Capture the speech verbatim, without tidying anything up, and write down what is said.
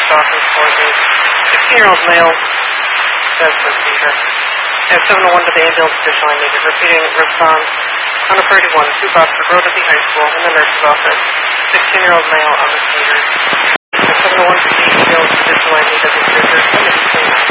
nurse's office for the sixteen-year-old male says for seizure. And seven oh one to the ambulance station I needed. Repeating response on the thirty-one, two Boxford Road at the high school in the nurse's office. sixteen-year-old male on the seizures. And seven oh one to the ambulance station I needed. The seizures.